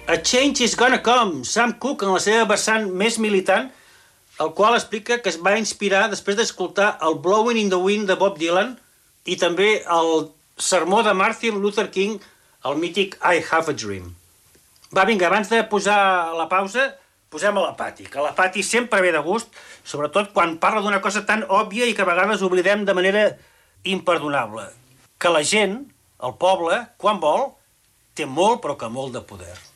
A Change is Gonna Come, Sam Cooke, en la seva vessant més militant, el qual explica que es va inspirar després d'escoltar el Blowing in the Wind de Bob Dylan i també el sermó de Martin Luther King, el mític I Have a Dream. Va, vinga, abans de posar la pausa, posem a la Patti, que la Patti sempre ve de gust, sobretot quan parla d'una cosa tan òbvia i que a vegades oblidem de manera imperdonable. Que la gent, el poble, quan vol, té molt però que molt de poder.